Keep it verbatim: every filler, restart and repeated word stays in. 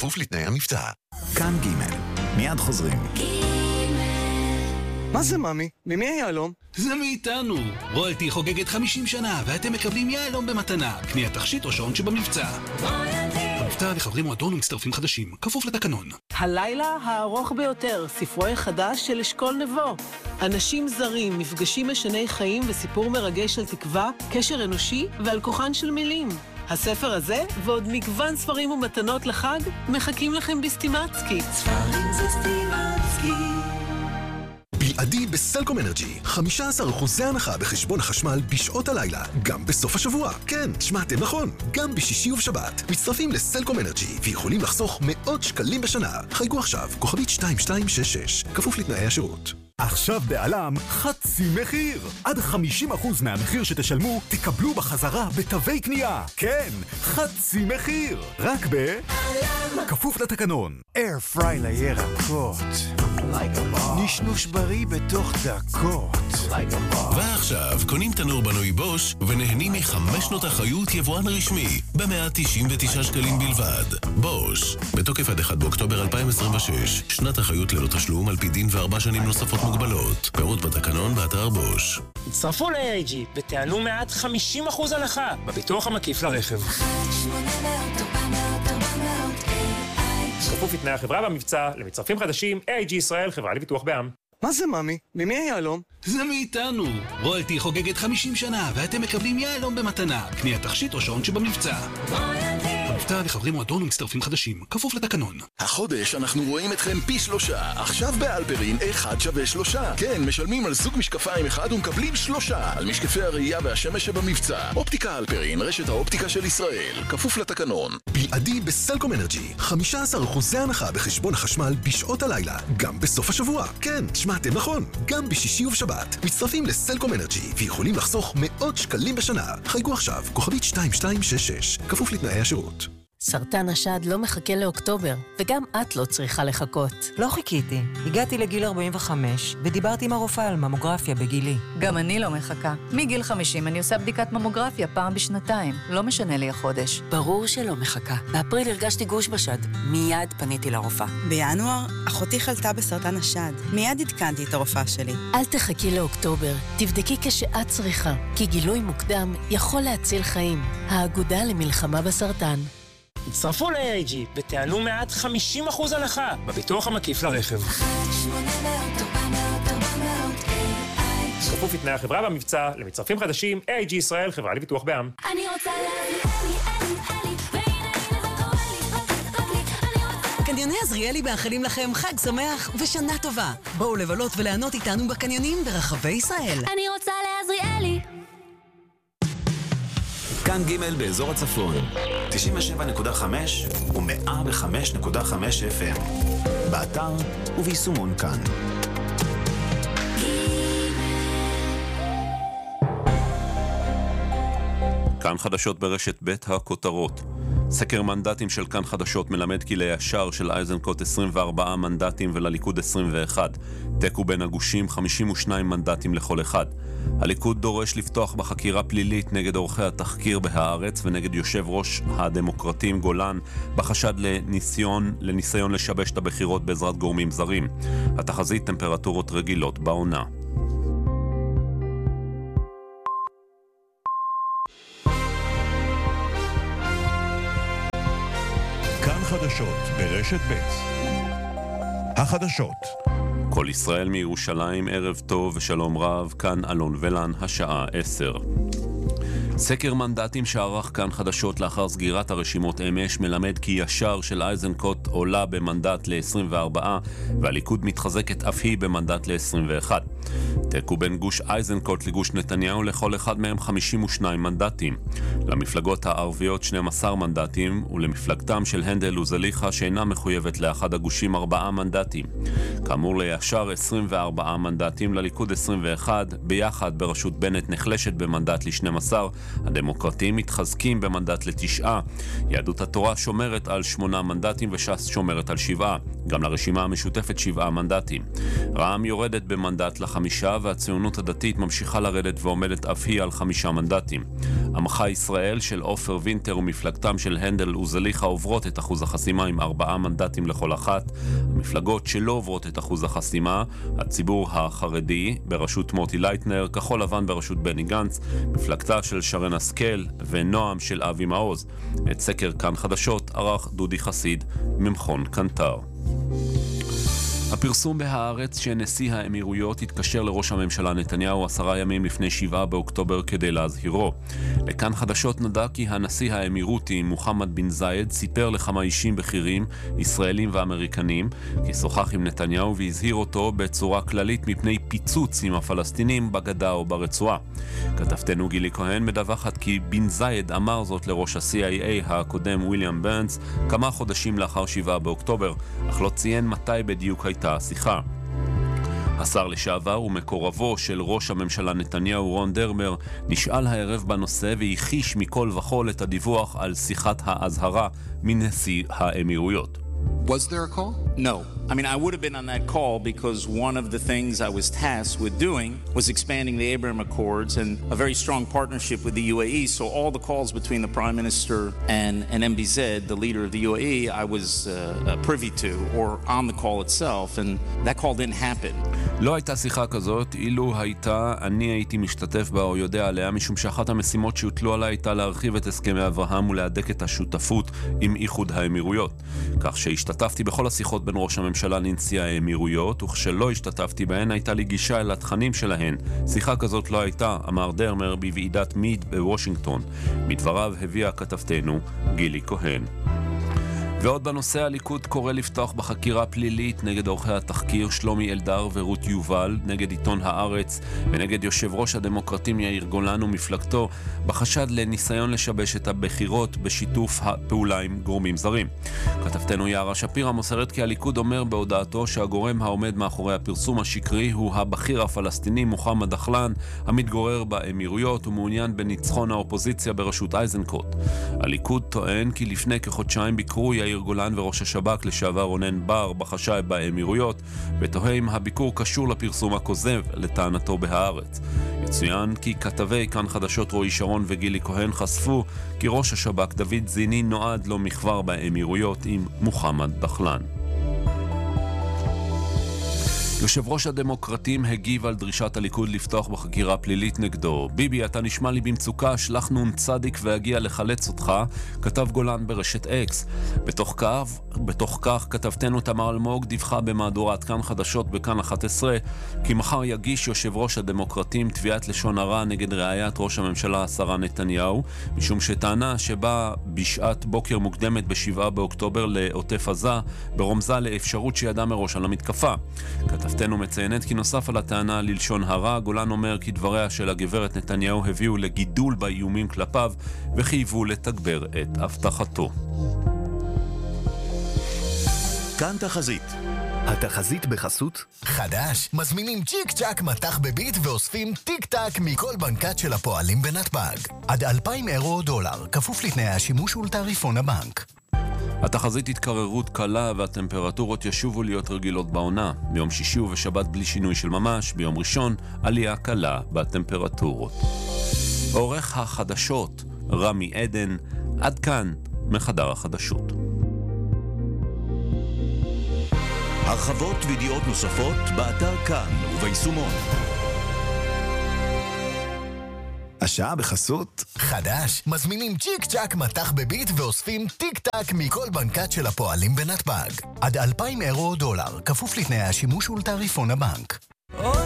כפוף לתנאי המבצע. כאן ג' מיד חוזרים. מה זה ממי? ממי היהלום? זה מאיתנו. רויאלטי חוגגת חמישים שנה ואתם מקבלים יהלום במתנה. קנייה תכשיט או שעון שבמבצע. המבצע לחברים מועדון ומצטרפים חדשים, כפוף לתקנון. הלילה הארוך ביותר, ספרו החדש של אשכול נבו. אנשים זרים, מפגשים משני חיים וסיפור מרגש על תקווה, קשר אנושי ועל כוחן של מילים. הספר הזה ועוד מגוון ספרים ומתנות לחג מחכים לכם בסטימצקי. ספרים זה סטימצקי. בלעדי בסלקום אנרג'י, חמישה עשר אחוז הנחה בחשבון החשמל בשעות הלילה, גם בסוף השבוע. כן, שמעתם נכון, גם בשישי ובשבת. מצטרפים לסלקום אנרג'י ויכולים לחסוך מאות שקלים בשנה. חייגו עכשיו, כוכבית שתיים שתיים שש שש, כפוף לתנאי השירות. עכשיו בעלם חצי מחיר. עד חמישים אחוז מהמחיר שתשלמו תקבלו בחזרה בתווי קנייה. כן, חצי מחיר. רק ב... כפוף לתקנון. אייר פריי לירקות. נשנוש בריא בתוך דקות. ועכשיו קונים תנור בנוי בוש ונהנים מחמש שנות אחריות יבואן רשמי ב-מאה תשעים ותשעה שקלים בלבד. בוש, בתוקף עד אחד באוקטובר אלפיים עשרים ושש. שנת אחריות ללא תשלום על פי דין וארבע שנים נוספות מוגבלות. פירוט בתקנון באתר בוש. הצטרפו ל-איי איי ג'י ותענו מעט חמישים אחוז הנחה בביטוח המקיף לרכב. כפוף לתנאי החברה במבצע, למצטרפים חדשים, איי איי ג'י ישראל, חברה לביטוח בע"מ. מה זה ממי? ממי היהלום? זה מאיתנו. רויאלטי חוגגת חמישים שנה ואתם מקבלים יהלום במתנה. קנייה תכשיט או שעון שבמבצע. המבצע לחברים מועדון ומצטרפים חדשים, כפוף לתקנון. החודש אנחנו רואים אתכם פי שלושה. עכשיו באלפרין אחד שווה שלושה. כן, משלמים על זוג משקפיים אחד ומקבלים שלושה. על משקפי הראייה והשמש שבמבצע. אופטיקה אלפרין, רשת האופטיקה של ישראל, כפוף לתקנון. בלעדי בסלקום אנרג'י, חמישה עשר אחוז הנחה בחשבון החשמל בשעות הלילה, גם בסוף השבוע. כן, שמעתם נכון, גם בשישי ובשבת. מצטרפים לסלקום אנרג'י ויכולים לחסוך מאות שקלים בשנה. חייגו עכשיו, כוכבית שתיים שתיים שש שש, כפוף לתנאי השירות. סרטן השד לא מחכה לאוקטובר, וגם את לא צריכה לחכות. לא חיכיתי. הגעתי לגיל ארבעים וחמש, ודיברתי עם הרופאה על ממוגרפיה בגילי. גם אני לא מחכה. מגיל חמישים אני עושה בדיקת ממוגרפיה פעם בשנתיים. לא משנה לי החודש. ברור שלא מחכה. באפריל הרגשתי גוש בשד. מיד פניתי לרופאה. בינואר, אחותי חלתה בסרטן השד. מיד עדכנתי את הרופאה שלי. אל תחכי לאוקטובר. תבדקי כשאת צריכה, כי גילוי מוקדם יכול להציל חיים. האגודה למלחמה בסרטן. הצטרפו ל-איי איי ג'י ותענו מעט חמישים אחוז הנחה בביטוח המקיף לרכב. כפוף לתנאי החברה במבצע, למצטרפים חדשים, איי איי ג'י ישראל, חברה לביטוח בע"מ. אני רוצה להביא אלי, אלי, אלי, והנה הנה זה קורה לי, רק לי, אני רוצה... קניוני עזריאלי מאחלים לכם חג שמח ושנה טובה. בואו לבלות ולענות איתנו בקניונים ברחבי ישראל. אני רוצה לעזריאלי. כאן ג' באזור הצפון, תשעים ושבע נקודה חמש ו-מאה וחמש נקודה חמש אף אם. באתר וביישומון כאן. כאן חדשות ברשת ב' הכותרות. סקר מנדטים של כאן חדשות מלמד כי לישר של אייזנקוט עשרים וארבעה מנדטים ולליכוד עשרים ואחד. תיקו בין הגושים חמישים ושניים מנדטים לכל אחד. הליכוד דורש לפתוח בחקירה פלילית נגד עורכי התחקיר בהארץ ונגד יושב ראש הדמוקרטים גולן בחשד לניסיון, לניסיון לשבש את הבחירות בעזרת גורמים זרים. התחזית טמפרטורות רגילות בעונה. כאן חדשות ברשת ב' החדשות. כל ישראל מירושלים, ערב טוב ושלום רב, כאן אלון ולן, השעה עשר. סקר מנדטים שערך כאן חדשות לאחר סגירת הרשימות אמש מלמד כי ישר של אייזנקוט עולה במנדט ל-עשרים וארבע והליכוד מתחזקת אף היא במנדט ל-עשרים ואחד. תיקו בין גוש אייזנקוט לגוש נתניהו לכל אחד מהם חמישים ושניים מנדטים. למפלגות הערביות שנים עשר מנדטים ולמפלגתם של הנדל וזליחה שאינה מחויבת לאחד הגושים ארבעה מנדטים. כאמור לישר עשרים וארבעה מנדטים, לליכוד עשרים ואחד, ביחד בראשות בנט נחלשת במנדט ל-שנים עשר, הדמוקרטים מתחזקים במנדט לתשעה, יהדות התורה שומרת על שמונה מנדטים וש"ס שומרת על שבעה, גם לרשימה המשותפת שבעה מנדטים. רע"מ יורדת במנדט לחמישה והציונות הדתית ממשיכה לרדת ועומדת אף היא על חמישה מנדטים. עמך ישראל של עופר וינטר ומפלגתם של הנדל וזליחה עוברות את אחוז החסימה עם ארבעה מנדטים לכל אחת. המפלגות שלא עוברות את אחוז החסימה, הציבור החרדי בראשות מוטי לייטנר, כחול לבן בראשות בני גנץ, מפלגתה של שרן השכל ונועם של אבי מעוז. את סקר כאן חדשות ערך דודי חסיד ממכון קנטר. הפרסום בהארץ שנשיא האמירויות התקשר לראש הממשלה נתניהו עשרה ימים לפני שבעה באוקטובר כדי להזהירו. לכאן חדשות נדע כי הנשיא האמירותי מוחמד בן זייד סיפר לכמה אישים בכירים, ישראלים ואמריקנים, כי שוחח עם נתניהו והזהיר אותו בצורה כללית מפני פיצוץ עם הפלסטינים בגדה או ברצועה. כתבתנו גילי כהן מדווחת כי בן זייד אמר זאת לראש ה-סי איי איי הקודם וויליאם ברנס כמה חודשים לאחר שבעה באוקטובר, אך לא ציין מתי בדיוק הייתה השיחה. השר לשעבר ומקורבו של ראש הממשלה נתניהו רון דרמר נשאל הערב בנושא והחיש מכל וכל את הדיווח על שיחת האזהרה מנשיא האמירויות. Was there a call? No. I mean, I would have been on that call because one of the things I was tasked with doing was expanding the Abraham Accords and a very strong partnership with the U A E. So all the calls between the Prime Minister and, and M B Z, the leader of the U A E, I was uh, privy to or on the call itself, and that call didn't happen. לא הייתה שיחה כזאת, אילו הייתה, אני הייתי משתתף בה או יודע עליה, משום שאחת המשימות שהוטלו עליה הייתה להרחיב את הסכמי אברהם ולהדק את השותפות עם איחוד האמירויות. כך שהשתתפתי בכל השיחות בין ראש הממשלה לנשיא האמירויות, וכשלא השתתפתי בהן הייתה לי גישה אל התכנים שלהן. שיחה כזאת לא הייתה, אמר דרמר בוועידת מיד בוושינגטון. מדבריו הביאה כתבתנו גילי כהן. ועוד בנושא, הליכוד קורא לפתוח בחקירה פלילית נגד עורכי התחקיר שלומי אלדר ורות יובל, נגד עיתון הארץ ונגד יושב ראש הדמוקרטים יאיר גולן ומפלגתו בחשד לניסיון לשבש את הבחירות בשיתוף הפעולה עם גורמים זרים. כתבתנו יערה שפירא מוסרת כי הליכוד אומר בהודעתו שהגורם העומד מאחורי הפרסום השקרי הוא הבכיר הפלסטיני מוחמד דחלן המתגורר באמירויות ומעוניין בניצחון האופוזיציה בראשות אייזנקוט. הליכוד טוען כי לפני כחודשיים ביקרו יאיר גולן וראש השב"כ לשעבר רונן בר בחשאי באמירויות, ותוהה אם הביקור קשור לפרסום הכוזב לטענתו בהארץ. יצוין כי כתבי כאן חדשות רועי שרון וגילי כהן חשפו כי ראש השב"כ דוד זיני נועד לו מחבר באמירויות עם מוחמד דחלן. יושב ראש הדמוקרטים הגיב על דרישת הליכוד לפתוח בחקירה פלילית נגדו. ביבי, אתה נשמע לי במצוקה, שלח נון צדיק והגיע לחלץ אותך, כתב גולן ברשת אקס. בתוך כך, בתוך כך כתבתנו תמר אלמוג דיווחה במהדורת כאן חדשות בכאן אחת עשרה, כי מחר יגיש יושב ראש הדמוקרטים תביעת לשון הרע נגד רעיית ראש הממשלה שרה נתניהו, משום שטענה שבא בשעת בוקר מוקדמת בשבעה באוקטובר לעוטף עזה, ברומזה לאפשרות שידע מראש על המתקפה. כתבתנו מציינת כי נוסף על הטענה ללשון הרע, גולן אומר כי דבריה של הגברת נתניהו הביאו לגידול באיומים כלפיו וחייבו לתגבר את הבטחתו. כאן תחזית. התחזית בחסות חדש, מזמינים צ'יק צ'ק מתח בביט ואוספים טיק טק מכל בנקת של הפועלים בנתב"ג. עד אלפיים אירו או דולר, כפוף לתנאי השימוש ולתעריפון הבנק. התחזית התקררות קלה והטמפרטורות ישובו להיות רגילות בעונה. ביום שישי ובשבת בלי שינוי של ממש, ביום ראשון עלייה קלה בטמפרטורות. עורך החדשות רמי עדן, עד כאן מחדר החדשות. הרחבות וידיעות נוספות באתר כאן וביישומון. השעה בחסות חדש, מזמינים צ'יק צ'ק מתח בביט ואוספים טיק טק מכל בנקת של הפועלים בנתב"ג. עד אלפיים אירו או דולר, כפוף לתנאי השימוש ולתעריפון הבנק.